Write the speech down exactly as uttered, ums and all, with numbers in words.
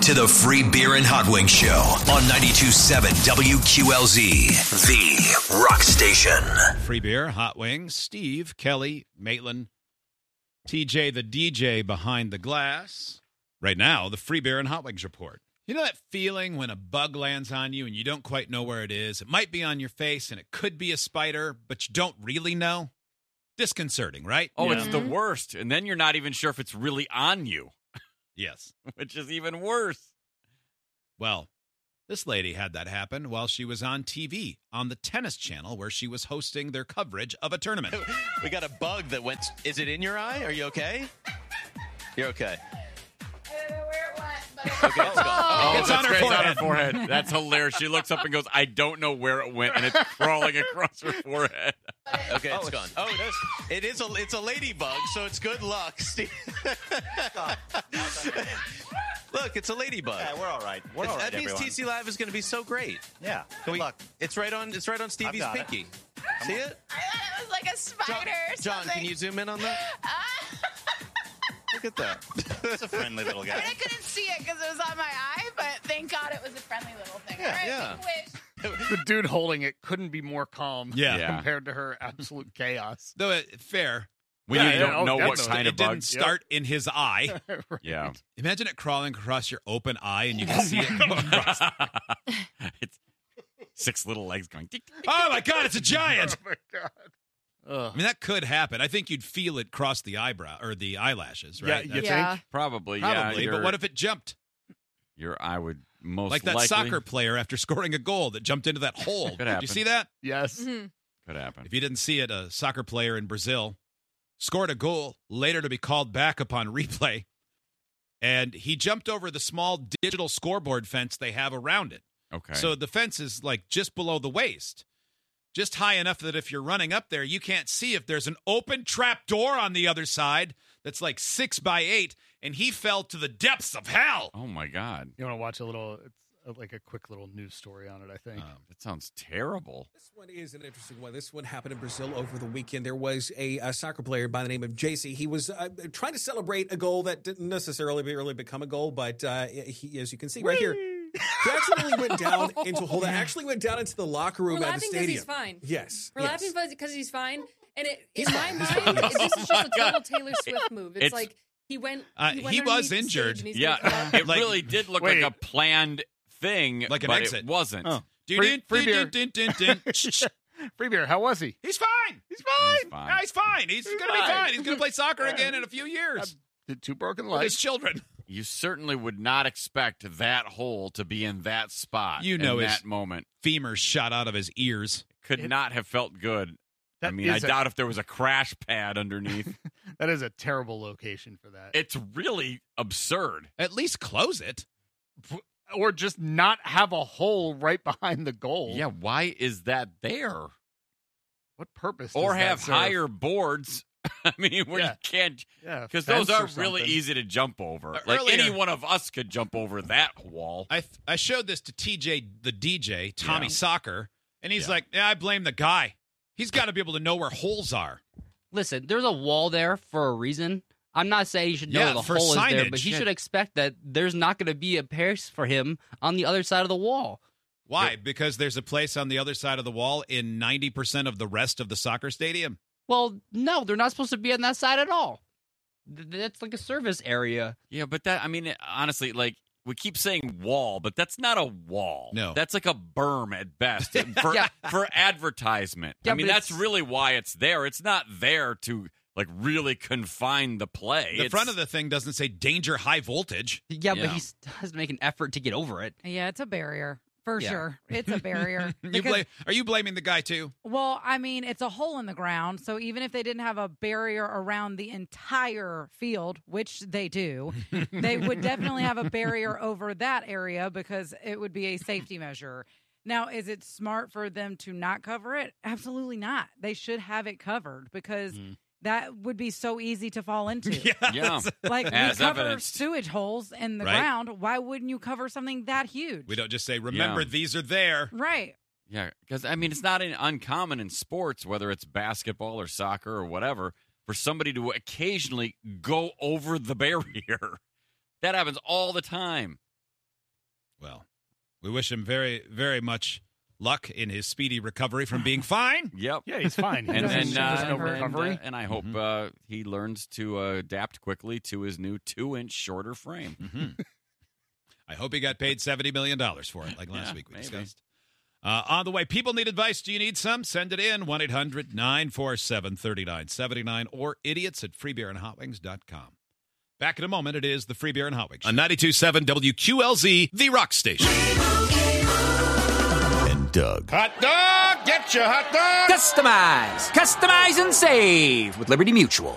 to the Free Beer and Hot Wings Show on ninety-two point seven W Q L Z, the rock station. Free Beer, Hot Wings, Steve, Kelly, Maitland, T J the D J behind the glass. Right now, the Free Beer and Hot Wings report. You know that feeling when a bug lands on you and you don't quite know where it is? It might be on your face and it could be a spider, but you don't really know? Disconcerting, right? Oh, Yeah. it's the worst. And then you're not even sure if it's really on you, Yes. which is even worse. Well, this lady had that happen while she was on T V on the Tennis Channel where she was hosting their coverage of a tournament. We got a bug that went. Is it in your eye? Are you okay? You're okay. I don't know where it went, but Okay, it's gone. Oh, It's that's on her great. It's forehead. on her forehead. That's hilarious. She looks up and goes, I don't know where it went, and it's crawling across her forehead. Okay, it's gone. Oh, it is. It is a. It's a ladybug, so it's good luck, Steve. Look, it's a ladybug. Yeah, we're all right. We're all right, that means everyone. T C Live is going to be so great. Yeah. Can Good we- luck. It's right on. It's right on Stevie's got it. pinky. See it? I thought it was like a spider or John, something. can you zoom in on that? Look at that. It's a friendly little I guy. mean, I couldn't see it because it was on my eye, but thank God it was a friendly little thing. Yeah, All right, yeah. make a wish. The dude holding it couldn't be more calm Yeah. Yeah. compared to her absolute chaos. Though, it, fair. When Yeah, you yeah, don't oh, know what definitely. kind it of didn't bug. start in his eye. Right. Yeah. Imagine it crawling across your open eye and you can see it come across. It's six little legs going. Tick, tick, tick. Oh, my God, it's a giant. Oh, my God. I Ugh. mean, that could happen. I think you'd feel it cross the eyebrow or the eyelashes, Yeah, right? you Yeah. think? Probably, Probably, yeah. but what if it jumped? Your eye would most Like that likely. soccer player after scoring a goal that jumped into that hole. Did you happen. see that? Yes. Mhm. Could happen. If you didn't see it, a soccer player in Brazil scored a goal, later to be called back upon replay, and he jumped over the small digital scoreboard fence they have around it. Okay. So the fence is like just below the waist, just high enough that if you're running up there, you can't see if there's an open trap door on the other side that's like six by eight, and he fell to the depths of hell. oh, my God. You want to watch a little, it's uh, like a quick little news story on it, I think. Um, That sounds terrible. This one is an interesting one. This one happened in Brazil over the weekend. There was a, a soccer player by the name of J C. He was uh, trying to celebrate a goal that didn't necessarily really become a goal, but uh, he, as you can see right here, he actually went down into a hole that actually went down into the locker room We're at the laughing because stadium. he's fine. Yes. We're yes. laughing because he's fine. And it, He's in fine. my He's mind, fine. it, this is Oh just a my total God. Taylor Swift move. It's, It's- like he went. Uh, he, went he was underneath the injured. stage and he's Yeah, gonna come out. it Like- really did look Wait. like a planned thing, Like an but exit. it wasn't. Oh. Dun, Free- free dun, dun, dun, dun, dun. Shh. Free beer, how was he? He's fine. He's fine. He's fine. Yeah, he's fine. He's, He's going to be fine. fine. He's going to play soccer again in a few years Did two broken with his legs. children. You certainly would not expect that hole to be in that spot. You know in his- that moment. Femurs shot out of his ears. Could It- not have felt good. I That mean, I is a- doubt if there was a crash pad underneath. That is a terrible location for that. It's really absurd. At least close it. Or just not have a hole right behind the goal. Yeah, why is that there? What purpose? Or does that have serve? higher boards. I mean, where Yeah. you can't, Yeah, because those fence are or really something. easy to jump over. Uh, Like earlier- any one of us could jump over that wall. I I showed this to T J, the D J, Tommy Yeah. Soccer, and he's Yeah. like, yeah, I blame the guy. He's got to be able to know where holes are. Listen, there's a wall there for a reason. I'm not saying he should know Yeah, where the for hole is there, signage. but he Yeah. should expect that there's not going to be a place for him on the other side of the wall. Why? Because there's a place on the other side of the wall in ninety percent of the rest of the soccer stadium. Well, no, they're not supposed to be on that side at all. Th- That's like a service area. Yeah, but that, I mean, honestly, like, we keep saying wall, but that's not a wall. No. That's like a berm at best for, Yeah. for advertisement. Yeah, I mean, but that's it's- really why it's there. It's not there to, like, really confine the play. The It's- front of the thing doesn't say danger high voltage. Yeah, Yeah. but he has to make an effort to get over it. Yeah, it's a barrier for Yeah. sure. It's a barrier. You Because- blame, are you blaming the guy too? well, I mean, it's a hole in the ground. So even if they didn't have a barrier around the entire field, which they do, they would definitely have a barrier over that area because it would be a safety measure. Now, is it smart for them to not cover it? Absolutely not. They should have it covered because Mm. that would be so easy to fall into. Yeah. Like, we As cover evidenced. sewage holes in the Right. ground. Why wouldn't you cover something that huge? We don't just say, remember, Yeah. these are there. Right. Yeah, because, I mean, it's not in, uncommon in sports, whether it's basketball or soccer or whatever, for somebody to occasionally go over the barrier. That happens all the time. Well, we wish him very, very much luck in his speedy recovery from being fine. Yep. Yeah, he's fine. He And doesn't- then uh, there's no and, recovery. uh, and I hope Mhm. uh, he learns to uh, adapt quickly to his new two-inch shorter frame. Mm-hmm. I hope he got paid seventy million dollars for it, like last Yeah, week we maybe. discussed. Uh, on the way, people need advice. Do you need some? Send it in, one eight hundred nine four seven three nine seven nine or idiots at free beer and hot wings dot com. Back in a moment, it is the Free Beer and Hot Wings Show. On ninety-two point seven W Q L Z, the rock station. And Doug. Hot dog! Get your hot dog! Customize, customize and save with Liberty Mutual.